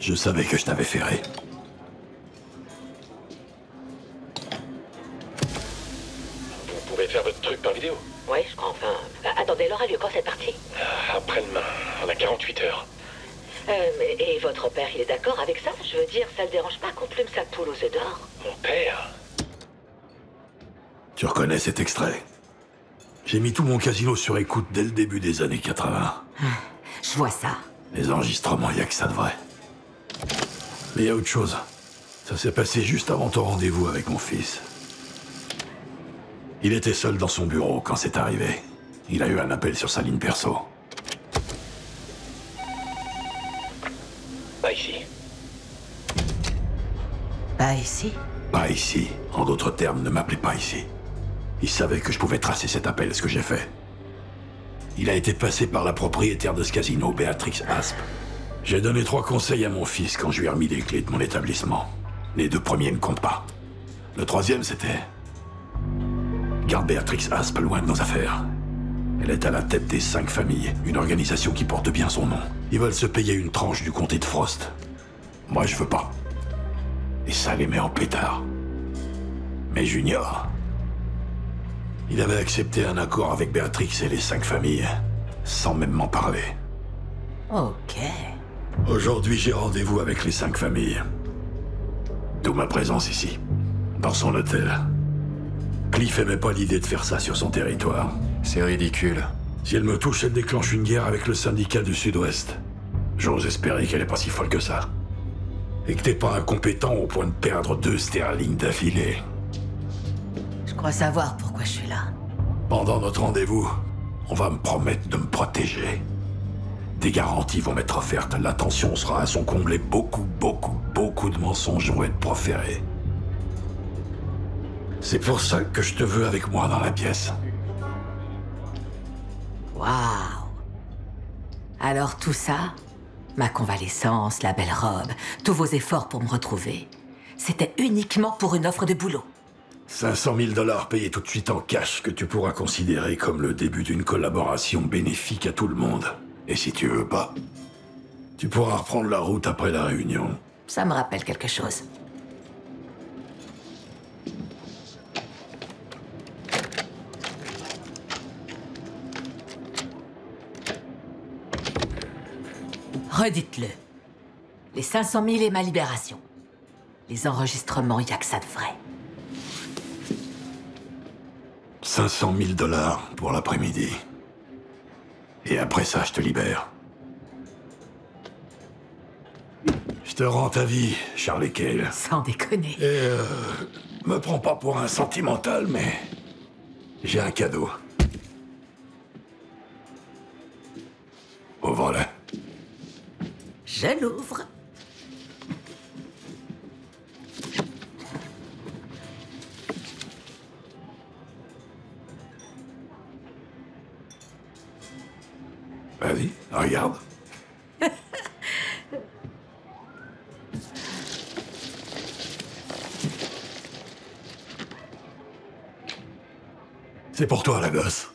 Je savais que je t'avais ferré. Vous pouvez faire votre truc par vidéo? Oui, je crois, enfin... Attendez, elle aura lieu quand cette partie? Après-demain, on a 48 heures. Et votre père, il est d'accord avec ça? Je veux dire, ça le dérange pas qu'on plume sa poule aux œufs d'or? Mon père? Tu reconnais cet extrait? J'ai mis tout mon casino sur écoute dès le début des années 80. Je vois ça. Les enregistrements, y a que ça de vrai. Mais y a autre chose. Ça s'est passé juste avant ton rendez-vous avec mon fils. Il était seul dans son bureau quand c'est arrivé. Il a eu un appel sur sa ligne perso. Pas ici. Pas ici? Pas ici. En d'autres termes, ne m'appelez pas ici. Il savait que je pouvais tracer cet appel, ce que j'ai fait. Il a été passé par la propriétaire de ce casino, Béatrix Asp. J'ai donné 3 conseils à mon fils quand je lui ai remis les clés de mon établissement. Les 2 premiers ne comptent pas. Le 3e, c'était... Garde Béatrix Asp loin de nos affaires. Elle est à la tête des 5 familles, une organisation qui porte bien son nom. Ils veulent se payer une tranche du comté de Frost. Moi, je veux pas. Et ça les met en pétard. Mais Junior... Il avait accepté un accord avec Béatrix et les 5 familles, sans même m'en parler. Ok. Aujourd'hui, j'ai rendez-vous avec les 5 familles. D'où ma présence ici, dans son hôtel. Cliff aimait pas l'idée de faire ça sur son territoire. C'est ridicule. Si elle me touche, elle déclenche une guerre avec le syndicat du Sud-Ouest. J'ose espérer qu'elle est pas si folle que ça. Et que t'es pas incompétent au point de perdre 2 sterling d'affilée. Je crois savoir pourquoi je suis là. Pendant notre rendez-vous, on va me promettre de me protéger. Des garanties vont m'être offertes. L'attention sera à son comble et beaucoup de mensonges vont être proférés. C'est pour ça que je te veux avec moi dans la pièce. Waouh. Alors tout ça, ma convalescence, la belle robe, tous vos efforts pour me retrouver, c'était uniquement pour une offre de boulot. 500 000 $ payés tout de suite en cash que tu pourras considérer comme le début d'une collaboration bénéfique à tout le monde. Et si tu veux pas, tu pourras reprendre la route après la réunion. Ça me rappelle quelque chose. Redites-le. Les 500 000 et ma libération. Les enregistrements, y a que ça de vrai. 500 000 $ pour l'après-midi. Et après ça, je te libère. Je te rends ta vie, Charlie Cale. Sans déconner. Et me prends pas pour un sentimental, mais j'ai un cadeau. Ouvre-le. Je l'ouvre. Vas-y, regarde. C'est pour toi, la gosse.